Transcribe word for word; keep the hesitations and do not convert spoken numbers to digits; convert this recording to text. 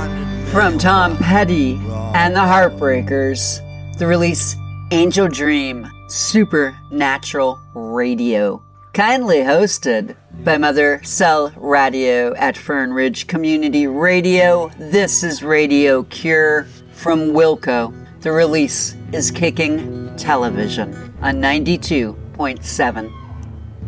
From Tom Petty and the Heartbreakers, the release Angel Dream, Supernatural Radio. Kindly hosted by Mother Cell Radio at Fern Ridge Community Radio. This is Radio Cure from Wilco. The release is Kicking Television on ninety-two point seven